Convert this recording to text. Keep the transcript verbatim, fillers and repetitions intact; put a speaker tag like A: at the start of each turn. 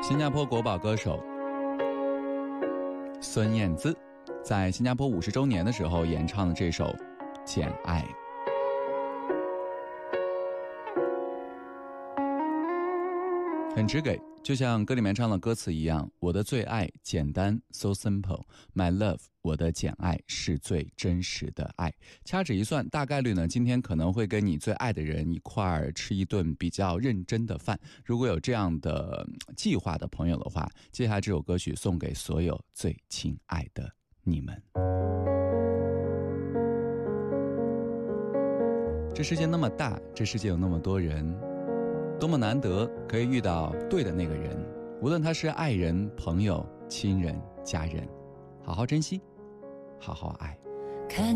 A: 新加坡国宝歌手孙燕姿在新加坡五十周年的时候演唱的这首《简爱》。很直给，就像歌里面唱的歌词一样，我的最爱简单 so simple my love， 我的简爱是最真实的爱。掐指一算，大概率呢今天可能会跟你最爱的人一块儿吃一顿比较认真的饭。如果有这样的计划的朋友的话，接下来这首歌曲送给所有最亲爱的你们。这世界那么大，这世界有那么多人，多么难得可以遇到对的那个人，无论他是爱人、朋友、亲人、家人，好好珍惜，好好爱。